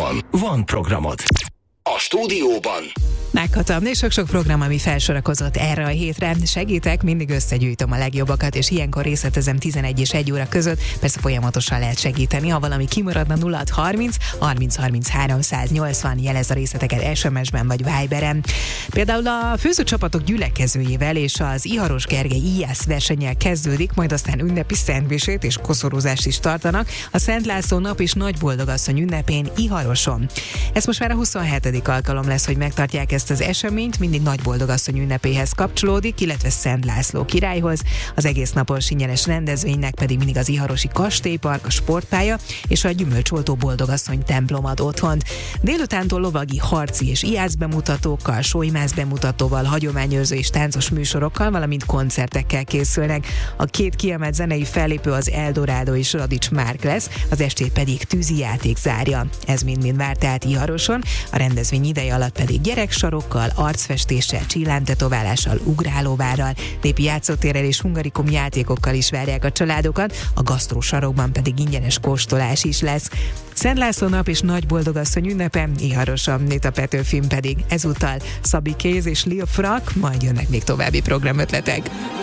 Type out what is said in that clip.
stúdióban van programod. A stúdióban Meghatalmi sok-sok program, ami felsorakozott erre a hétre. Segítek, mindig összegyűjtöm a legjobbakat, és ilyenkor részletezem 11 és 1 óra között. Persze folyamatosan lehet segíteni, ha valami kimaradna 0630 30 33 180, jelez a részleteket SMS-ben vagy Viberen. Például a főzőcsapatok gyülekezőjével és az Iharos Gergely íjász versennyel kezdődik, majd aztán ünnepi szendvisét és koszorúzást is tartanak a Szent László nap és Nagyboldogasszony ünnepén Iharoson. Ez most már a 27. alkalom lesz, hogy megtartják ezt az eseményt, mindig Nagyboldogasszony ünnepéhez kapcsolódik, illetve Szent László királyhoz. Az egész napos ingyenes rendezvénynek pedig mindig az iharosi kastélypark, a sportpálya és a gyümölcsoltó Boldogasszony templom ad otthont. Délutántól lovagi, harci és ijász bemutatókkal, sólymász bemutatóval, hagyományőrző és táncos műsorokkal, valamint koncertekkel készülnek. A két kiemelt zenei fellépő az Eldorado és Radics Márk lesz, az estét pedig tűzijáték zárja. Ez mind-mind vár tehát Iharoson, a rendezvény ideje alatt pedig gyereksarokkal, arcfestéssel, csillámtetoválással, ugrálóvárral, népi játszótérrel és hungarikum játékokkal is várják a családokat, a gasztrósarokban pedig ingyenes kóstolás is lesz. Szent László nap és Nagyboldogasszony ünnepe Iharoson, Nita Petőfin pedig ezúttal Szabi Kéz és Lil Frak, majd jönnek még további programötletek.